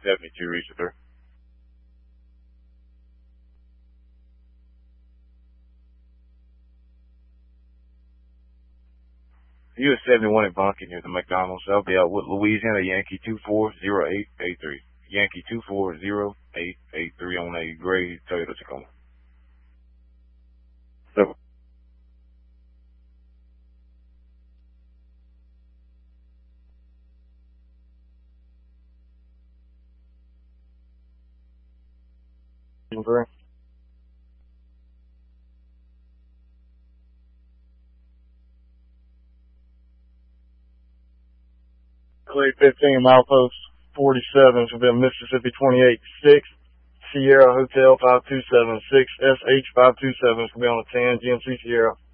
72 reach the 3. US 71 at Bunkie near the McDonald's. I'll be out with Louisiana Yankee 240883. Yankee 240883 on a gray Toyota Tacoma. So, Clay 15, milepost 47, should be Mississippi 28-6, Sierra Hotel 5276, SH 527, should be on a 10, GMC Sierra.